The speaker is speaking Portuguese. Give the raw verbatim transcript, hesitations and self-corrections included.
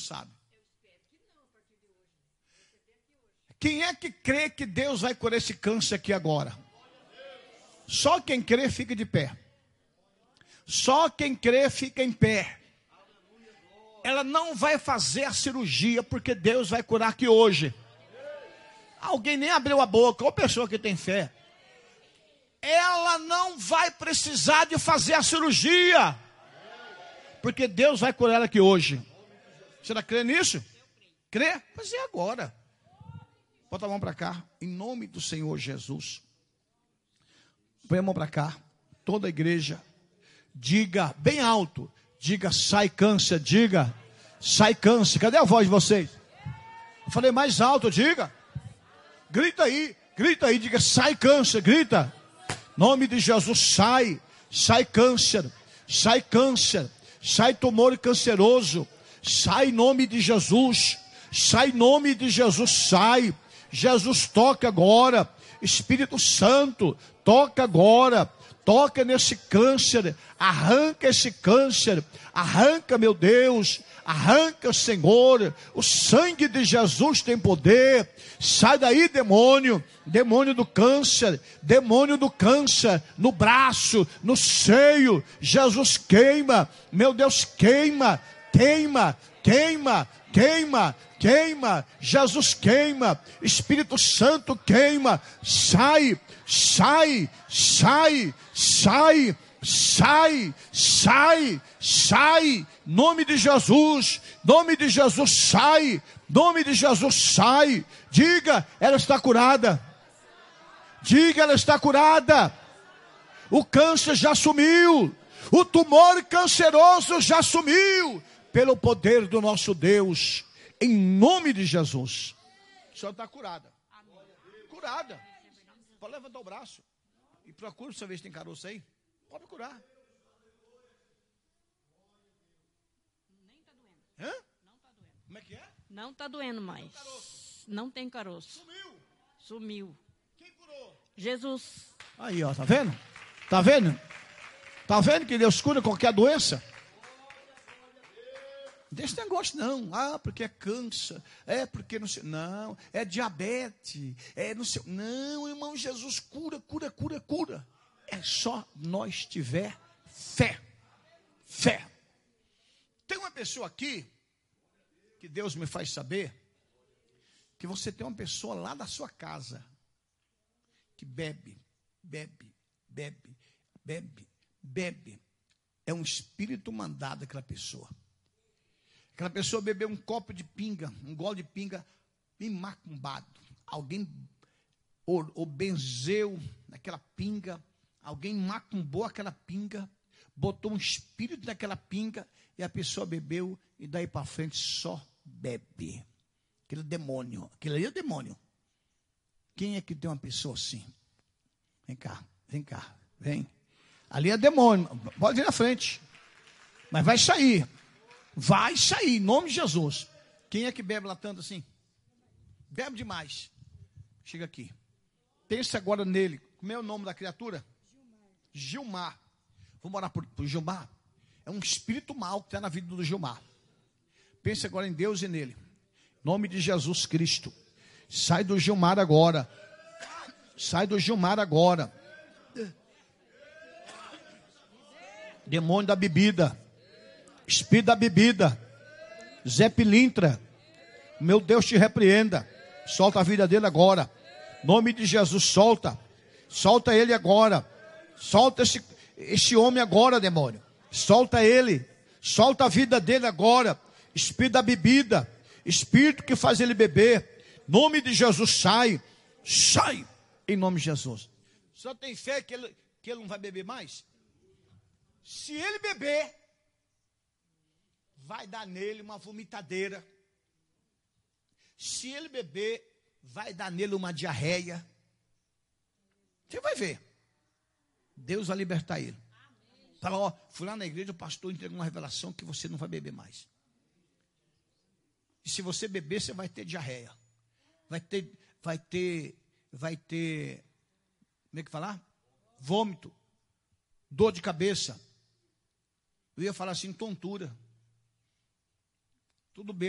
sabe. Quem é que crê que Deus vai curar esse câncer aqui agora? Só quem crê fica de pé. Só quem crê fica em pé. Ela não vai fazer a cirurgia porque Deus vai curar aqui hoje. Alguém nem abriu a boca, ou pessoa que tem fé. Ela não vai precisar de fazer a cirurgia, porque Deus vai curar ela aqui hoje. Você não crê nisso? Crê? Mas é agora. Bota a mão para cá, em nome do Senhor Jesus. Põe a mão para cá, toda a igreja. Diga bem alto, diga sai câncer, diga sai câncer. Cadê a voz de vocês? Eu falei mais alto, diga. Grita aí, grita aí, diga sai câncer, grita. Nome de Jesus, sai, sai câncer, sai câncer, sai tumor canceroso, sai em nome de Jesus, sai em nome de Jesus, sai. Jesus toca agora, Espírito Santo, toca agora, toca nesse câncer, arranca esse câncer, arranca, meu Deus, arranca, Senhor, o sangue de Jesus tem poder. Sai daí, demônio, demônio do câncer, demônio do câncer, no braço, no seio. Jesus queima, meu Deus, queima, queima, queima, queima, queima. Jesus queima, Espírito Santo queima. Sai, sai, sai, sai, sai, sai, sai. Nome de Jesus, nome de Jesus, sai. Nome de Jesus, sai. Diga, ela está curada. Diga, ela está curada. O câncer já sumiu. O tumor canceroso já sumiu. Pelo poder do nosso Deus. Em nome de Jesus. A senhora está curada. Curada. Pode levantar o braço. E procura saber se tem caroço aí. Pode curar. Nem está doendo. Hã? Não está doendo. Como é que é? Não está doendo mais. Não tem caroço. Sumiu. Sumiu. Quem curou? Jesus. Aí, ó, tá vendo? Tá vendo? Tá vendo que Deus cura qualquer doença? Desse negócio não. Ah, porque é câncer. É porque não sei. Não, é diabetes. É não sei. Não, irmão, Jesus cura, cura, cura, cura. É só nós tiver fé. Fé. Tem uma pessoa aqui que Deus me faz saber que você tem uma pessoa lá da sua casa que bebe, bebe, bebe, bebe, bebe. É um espírito mandado aquela pessoa. Aquela pessoa bebeu um copo de pinga, um gole de pinga, bem macumbado. Alguém ou, ou benzeu naquela pinga, alguém macumbou aquela pinga, botou um espírito naquela pinga e a pessoa bebeu e daí para frente só bebe. Aquele demônio, aquele ali é demônio. Quem é que tem uma pessoa assim? Vem cá, vem cá, vem. Ali é demônio, pode vir na frente, mas vai sair. Vai sair, em nome de Jesus. Quem é que bebe lá tanto assim? Bebe demais. Chega aqui. Pensa agora nele. Como é o nome da criatura? Gilmar. Gilmar. Vamos orar por, por Gilmar. É um espírito mau que está na vida do Gilmar. Pense agora em Deus e nele. Em nome de Jesus Cristo. Sai do Gilmar agora. Sai do Gilmar agora. Demônio da bebida. Espírito da bebida. Zé Pilintra. Meu Deus te repreenda. Solta a vida dele agora. Em nome de Jesus, solta. Solta ele agora. Solta esse, esse homem agora, demônio. Solta ele. Solta a vida dele agora. Espírito da bebida. Espírito que faz ele beber. Em nome de Jesus, sai. Sai. Em nome de Jesus. Só tem fé que ele, que ele não vai beber mais? Se ele beber, vai dar nele uma vomitadeira. Se ele beber, vai dar nele uma diarreia. Você vai ver. Deus vai libertar ele. Fala, ó, fui lá na igreja, o pastor entregou uma revelação que você não vai beber mais. E se você beber, você vai ter diarreia. Vai ter, vai ter, vai ter, como é que falar? Vômito. Dor de cabeça. Eu ia falar assim, tontura. Tudo bem.